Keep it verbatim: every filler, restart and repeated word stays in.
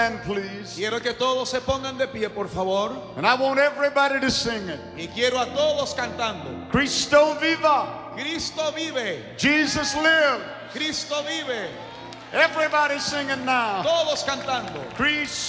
And please. Quiero que todos se pongan de pie, por favor. And I want everybody to sing it. Y quiero a todos cantando. Cristo viva. Cristo vive. Jesus live. Cristo vive. Everybody singing now. Todos cantando. Cristo